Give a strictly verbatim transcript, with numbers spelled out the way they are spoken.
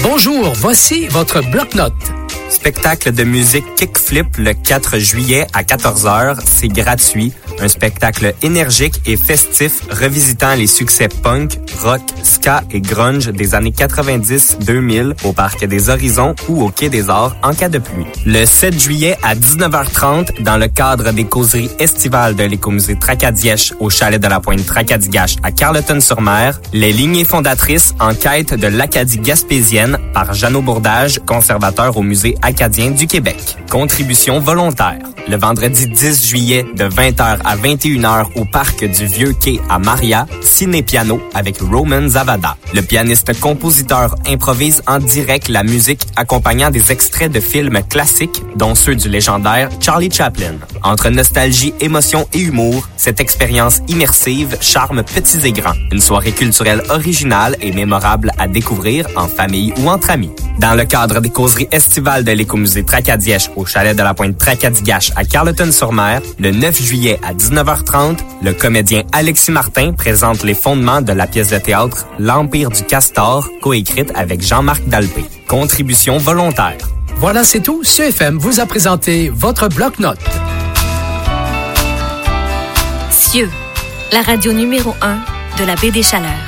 Bonjour, voici votre bloc-notes. Spectacle de musique Kickflip le quatre juillet à quatorze heures, c'est gratuit. Un spectacle énergique et festif revisitant les succès punk, rock, ska et grunge des années quatre-vingt-dix deux mille au Parc des Horizons ou au Quai des Arts en cas de pluie. Le sept juillet à dix-neuf heures trente, dans le cadre des causeries estivales de l'Écomusée Tracadie-Giesch au Chalet de la Pointe Tracadie-Giesch à Carleton-sur-Mer, les lignées fondatrices en quête de l'Acadie gaspésienne par Jeannot Bourdage, conservateur au Musée acadien du Québec. Contribution volontaire. Le vendredi dix juillet de vingt heures à vingt et une heures au Parc du Vieux-Quai à Maria, ciné-piano avec Roman Zavada. Le pianiste-compositeur improvise en direct la musique accompagnant des extraits de films classiques, dont ceux du légendaire Charlie Chaplin. Entre nostalgie, émotion et humour, cette expérience immersive charme petits et grands. Une soirée culturelle originale et mémorable à découvrir en famille ou entre amis. Dans le cadre des causeries estivales de l'Écomusée Tracadie-Giesch au Chalet de la Pointe Tracadie-Giesch à Carleton-sur-Mer, le neuf juillet à dix-neuf heures trente, le comédien Alexis Martin présente les fondements de la pièce de théâtre L'Empire du Castor, coécrite avec Jean-Marc Dalpé. Contribution volontaire. Voilà, c'est tout. C E F M vous a présenté votre bloc-notes. Cieux, la radio numéro un de la baie des Chaleurs.